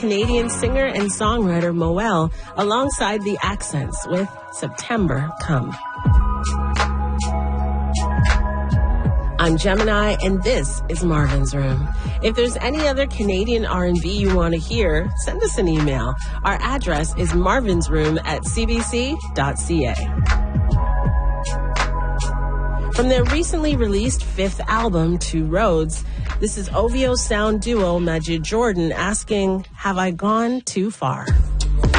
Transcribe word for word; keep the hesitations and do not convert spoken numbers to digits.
Canadian singer and songwriter Moelle alongside the Accents with September Come. I'm Gemini, and this is Marvin's Room. If there's any other Canadian R and B you want to hear, send us an email. Our address is marvinsroom at c b c dot c a. From their recently released fifth album, Two Roads, this is O V O sound duo Majid Jordan asking, have I gone too far?